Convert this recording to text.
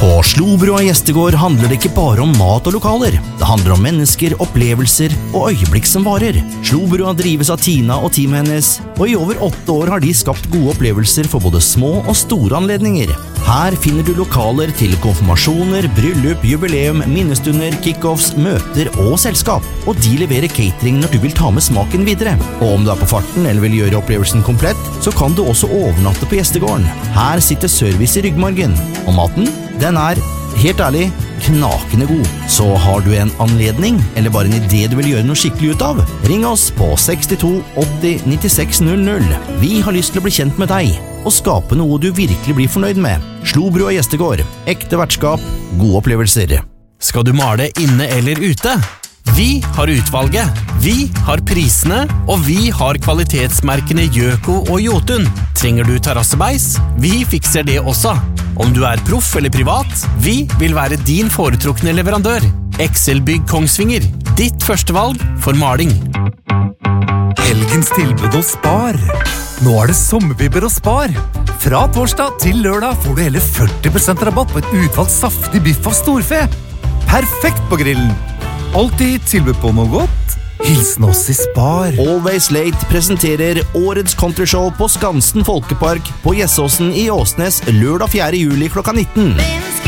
På Slobrua gjestegård handler det ikke bare om mat og lokaler. Det handler om mennesker, opplevelser og øyeblikk som varer. Slobrua drives av Tina og teamet hennes, og i over 8 år har de skapt gode opplevelser for både små og store anledninger. Her finner du lokaler til konfirmasjoner, bryllup, jubileum, minnestunder, kickoffs, møter og selskap. Og de leverer catering når du vil ta med smaken videre. Og om du er på farten eller vil gjøre opplevelsen komplett, så kan du også overnatte på gjestegården. Her sitter service i ryggmargen. Og maten, den er, helt ærlig, knakende god. Så har du en anledning, eller bare en idé du vil gjøre noe skikkelig ut av, ring oss på 62 80 96 00. Vi har lyst til å bli kjent med deg, og skape noe du virkelig blir fornøyd med. Slobrua gjestegård. Ekte vertskap, gode opplevelser. Skal du male inne eller ute? Vi har utvalget, vi har prisene, og vi har kvalitetsmerkene Gjøko og Jotun. Trenger du terrassebeis? Vi fikser det også. Om du er proff eller privat, vi vil være din foretrukne leverandør. Excel-bygg Kongsvinger, ditt førstevalg for maling. Helgens tilbud hos Spar. Nå er det sommervibber hos Spar. Fra torsdag til lørdag får du hele 40% rabatt på et utvalgt saftig biff av storfe. Perfekt på grillen. Alltid tilbud på noe godt. Hilsen oss i Spar. Always Late presenterer årets countryshow på Skansen Folkepark på Gjessåsen i Åsnes lørdag 4. juli klokka 19.